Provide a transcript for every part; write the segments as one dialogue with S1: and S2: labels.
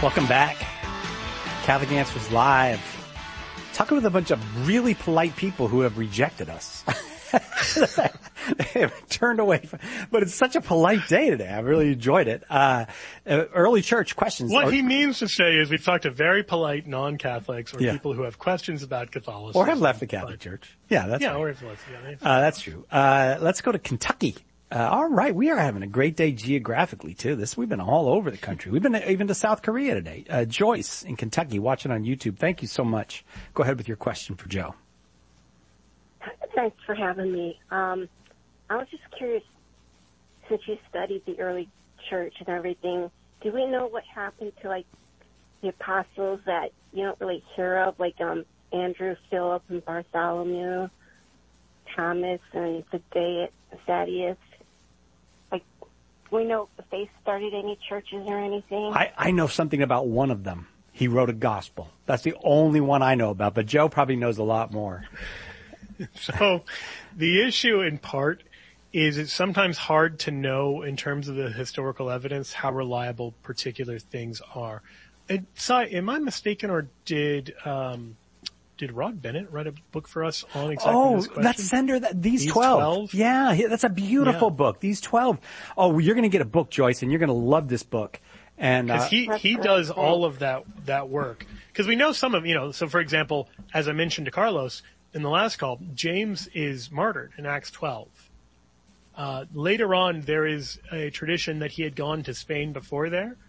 S1: Welcome back. Catholic Answers Live. Talking with a bunch of really polite people who have rejected us. They have turned away. But it's such a polite day today. I really enjoyed it. Early church questions.
S2: What he means to say is we've talked to very polite non-Catholics or people who have questions about Catholicism.
S1: Or have left the Catholic Church. Yeah, that's right.
S2: Or have left the Catholic Church.
S1: That's true. Let's go to Kentucky. All right. We are having a great day geographically, too. We've been all over the country. We've been even to South Korea today. Joyce in Kentucky watching on YouTube. Thank you so much. Go ahead with your question for Joe.
S3: Thanks for having me. I was just curious, since you studied the early church and everything, do we know what happened to, like, the apostles that you don't really hear of, like Andrew, Philip, and Bartholomew, Thomas, and Thaddeus? Like, do we know if they started any churches or anything?
S1: I know something about one of them. He wrote a gospel. That's the only one I know about, but Joe probably knows a lot more.
S2: So the issue in part is it's sometimes hard to know in terms of the historical evidence how reliable particular things are. Am I mistaken, or did Rod Bennett write a book for us on exactly this question?
S1: That's Sender, These 12. Yeah, that's a beautiful book. These 12. Oh, you're going to get a book, Joyce, and you're going to love this book. And
S2: because he does all of that work. Because we know some of, so for example, as I mentioned to Carlos in the last call, James is martyred in Acts 12. Later on, there is a tradition that he had gone to Spain before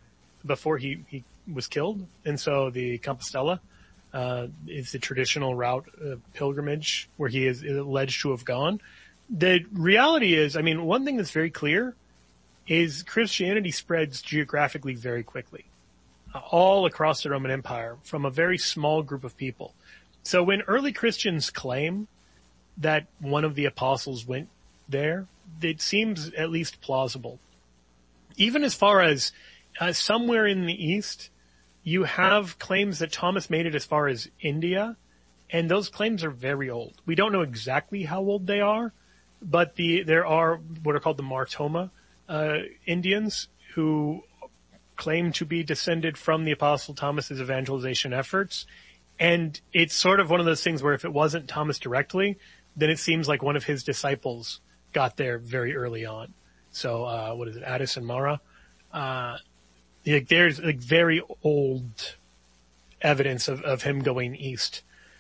S2: he was killed. And so the Compostela is the traditional route pilgrimage where he is alleged to have gone. The reality is, one thing that's very clear is Christianity spreads geographically very quickly, all across the Roman Empire from a very small group of people. So when early Christians claim that one of the apostles went there, it seems at least plausible. Even as far as somewhere in the East, you have claims that Thomas made it as far as India, and those claims are very old. We don't know exactly how old they are, but there are what are called the Martoma Indians who claim to be descended from the Apostle Thomas's evangelization efforts. And it's sort of one of those things where if it wasn't Thomas directly, then it seems like one of his disciples got there very early on. So, what is it? Addis and Mara. There's very old evidence of him going east.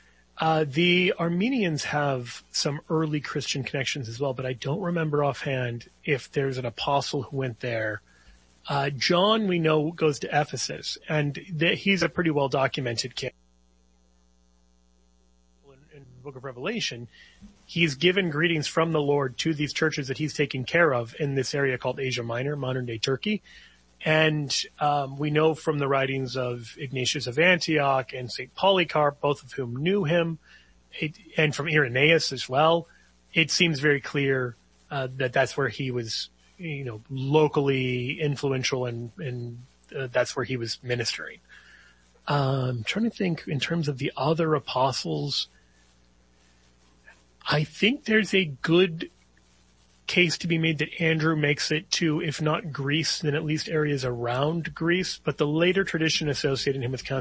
S2: The Armenians have some early Christian connections as well, but I don't remember offhand if there's an apostle who went there. John, we know, goes to Ephesus, and he's a pretty well documented case. In the book of Revelation, he's given greetings from the Lord to these churches that he's taking care of in this area called Asia Minor, modern day Turkey. And we know from the writings of Ignatius of Antioch and St. Polycarp, both of whom knew him, and from Irenaeus as well, it seems very clear that that's where he was, locally influential, and that's where he was ministering. I'm trying to think in terms of the other apostles. I think there's a good case to be made that Andrew makes it to, if not Greece, then at least areas around Greece. But the later tradition associating him with